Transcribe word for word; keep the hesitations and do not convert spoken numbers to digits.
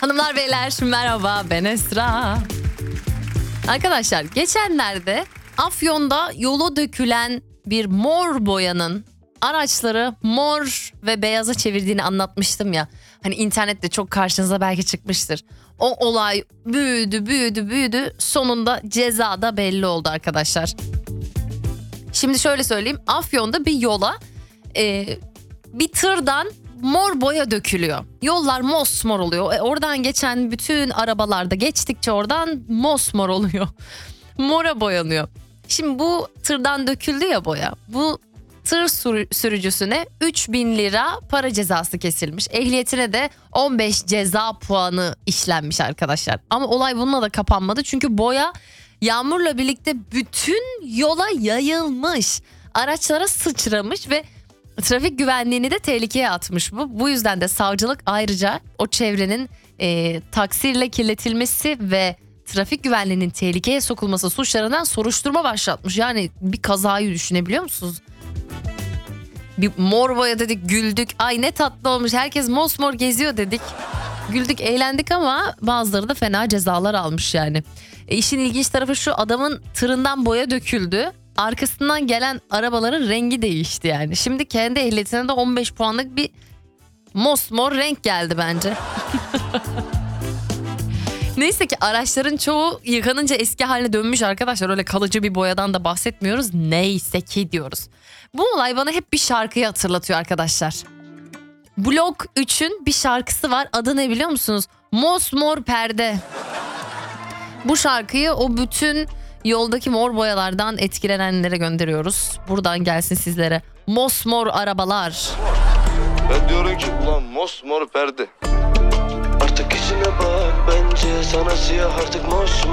Hanımlar beyler merhaba, ben Esra. Arkadaşlar geçenlerde Afyon'da yola dökülen bir mor boyanın araçları mor ve beyaza çevirdiğini anlatmıştım ya. Hani internette çok karşınıza belki çıkmıştır. O olay büyüdü büyüdü büyüdü, sonunda ceza da belli oldu arkadaşlar. Şimdi şöyle söyleyeyim, Afyon'da bir yola e, bir tırdan mor boya dökülüyor. Yollar mosmor oluyor. E, oradan geçen bütün arabalarda geçtikçe oradan mosmor oluyor. Mora boyanıyor. Şimdi bu tırdan döküldü ya boya. Bu tır sürücüsüne üç bin lira para cezası kesilmiş. Ehliyetine de on beş ceza puanı işlenmiş arkadaşlar. Ama olay bununla da kapanmadı. Çünkü boya yağmurla birlikte bütün yola yayılmış. Araçlara sıçramış ve trafik güvenliğini de tehlikeye atmış bu. Bu yüzden de savcılık ayrıca o çevrenin e, taksirle kirletilmesi ve trafik güvenliğinin tehlikeye sokulması suçlarından soruşturma başlatmış. Yani bir kazayı düşünebiliyor musunuz? Bir mor boya dedik, güldük. Ay ne tatlı olmuş, herkes mosmor geziyor dedik. Güldük, eğlendik ama bazıları da fena cezalar almış yani. E işin ilginç tarafı şu, adamın tırından boya döküldü. Arkasından gelen arabaların rengi değişti yani. Şimdi kendi ehliyetine de on beş puanlık bir mosmor renk geldi bence. Neyse ki araçların çoğu yıkanınca eski haline dönmüş arkadaşlar. Öyle kalıcı bir boyadan da bahsetmiyoruz. Neyse ki diyoruz. Bu olay bana hep bir şarkıyı hatırlatıyor arkadaşlar. Blok üçün bir şarkısı var. Adı ne biliyor musunuz? Mosmor Perde. Bu şarkıyı o bütün yoldaki mor boyalardan etkilenenlere gönderiyoruz. Buradan gelsin sizlere. Mosmor arabalar. Ben diyorum ki ulan mosmor perde. Artık işine bak bence, sana siyah artık mosmor.